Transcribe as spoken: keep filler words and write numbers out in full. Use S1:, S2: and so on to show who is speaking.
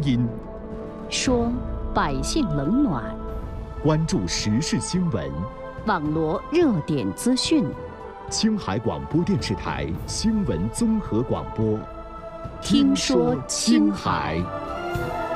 S1: 音，
S2: 说百姓冷暖，
S1: 关注时事新闻，
S2: 网罗热点资讯。
S1: 青海广播电视台新闻综合广播，
S2: 听说青海。